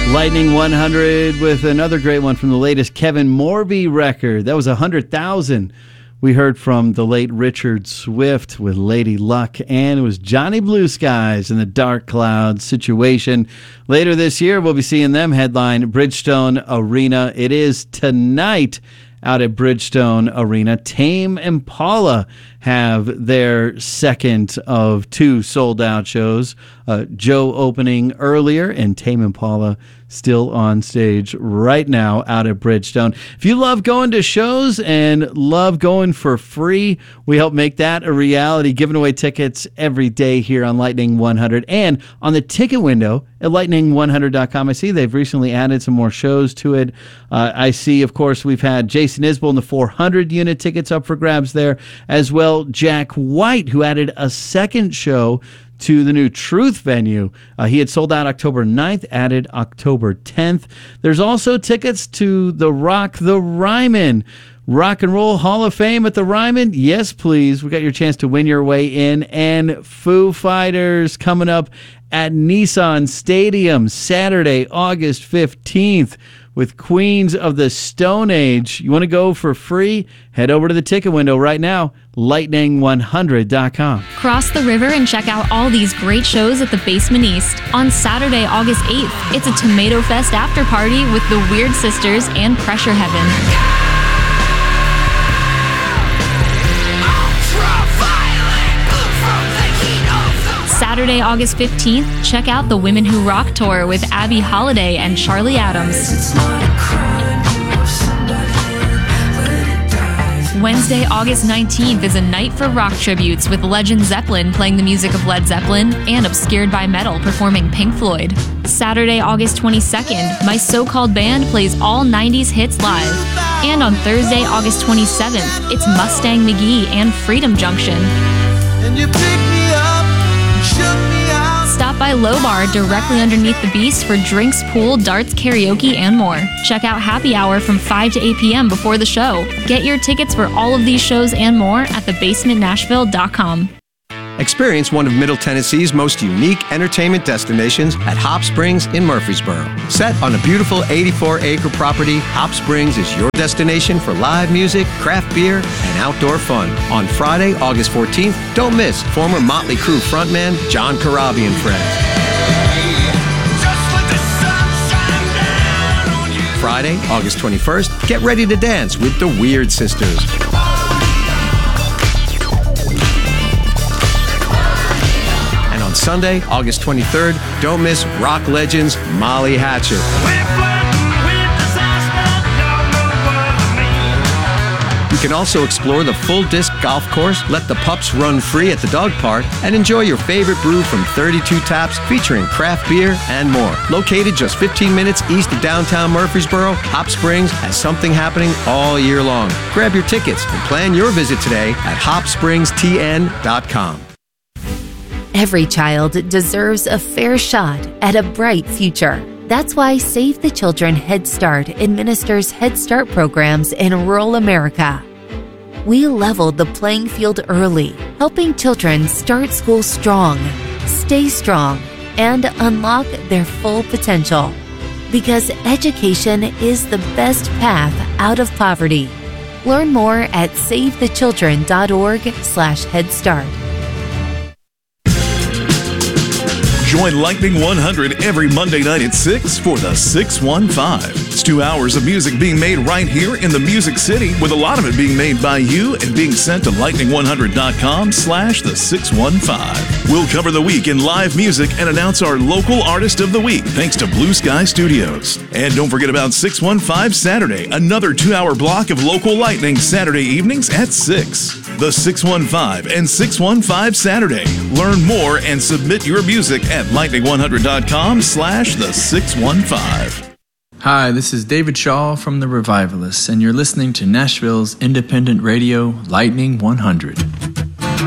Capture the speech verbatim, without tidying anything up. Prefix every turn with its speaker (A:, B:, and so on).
A: Lightning one hundred with another great one from the latest Kevin Morby record. That was one hundred thousand. We heard from the late Richard Swift with Lady Luck, and it was Johnny Blue Skies and the Dark Clouds Situation. Later this year, we'll be seeing them headline Bridgestone Arena. It is tonight out at Bridgestone Arena. Tame Impala have their second of two sold-out shows. Uh, Joe opening earlier, and Tame Impala still on stage right now out at Bridgestone. If you love going to shows and love going for free, we help make that a reality, giving away tickets every day here on Lightning one hundred and on the ticket window at lightning one hundred dot com. I see they've recently added some more shows to it. Uh, I see, of course, we've had Jason Isbell and the four hundred unit tickets up for grabs there, as well Jack White, who added a second show to the new Truth venue. Uh, he had sold out October ninth, added October tenth. There's also tickets to the Rock the Ryman Rock and Roll Hall of Fame at the Ryman. Yes, please. We got your chance to win your way in. And Foo Fighters coming up at Nissan Stadium Saturday, August fifteenth. With Queens of the Stone Age. You want to go for free? Head over to the ticket window right now, lightning one hundred dot com.
B: Cross the river and check out all these great shows at the Basement East. On Saturday, August eighth, it's a Tomato Fest after party with the Weird Sisters and Pressure Heaven. Saturday, August fifteenth, check out the Women Who Rock Tour with Abby Holiday and Charlie Adams. Wednesday, August nineteenth is a night for rock tributes with Legend Zeppelin playing the music of Led Zeppelin and Obscured by Metal performing Pink Floyd. Saturday, August twenty-second, My So-Called Band plays all nineties hits live. And on Thursday, August twenty-seventh, it's Mustang McGee and Freedom Junction.
C: And you pick me up.
B: Stop by Low Bar directly underneath the Beast for drinks, pool, darts, karaoke, and more. Check out Happy Hour from five to eight p.m. before the show. Get your tickets for all of these shows and more at the basement nashville dot com.
D: Experience one of Middle Tennessee's most unique entertainment destinations at Hop Springs in Murfreesboro. Set on a beautiful eighty-four acre property, Hop Springs is your destination for live music, craft beer, and outdoor fun. On Friday, August fourteenth, don't miss former Motley Crue frontman John Corabi and friends. Friday, August twenty-first, get ready to dance with the Weird Sisters. On Sunday, August twenty-third, don't miss rock legends Molly Hatchet. You can also explore the full disc golf course, let the pups run free at the dog park, and enjoy your favorite brew from thirty-two taps featuring craft beer and more. Located just fifteen minutes east of downtown Murfreesboro, Hop Springs has something happening all year long. Grab your tickets and plan your visit today at hop springs t n dot com.
E: Every child deserves a fair shot at a bright future. That's why Save the Children Head Start administers Head Start programs in rural America. We leveled the playing field early, helping children start school strong, stay strong, and unlock their full potential. Because education is the best path out of poverty. Learn more at save the children dot org slash head start.
F: Join Lightning one hundred every Monday night at six for the six one five. It's two hours of music being made right here in the Music City, with a lot of it being made by you and being sent to lightning one hundred dot com slash the six one five. We'll cover the week in live music and announce our local artist of the week, thanks to Blue Sky Studios. And don't forget about six one five Saturday, another two-hour block of local lightning Saturday evenings at six. The six one five and six one five Saturday. Learn more and submit your music at lightning one hundred dot com slash the six one five.
G: Hi, this is David Shaw from The Revivalists, and you're listening to Nashville's independent radio, Lightning one hundred.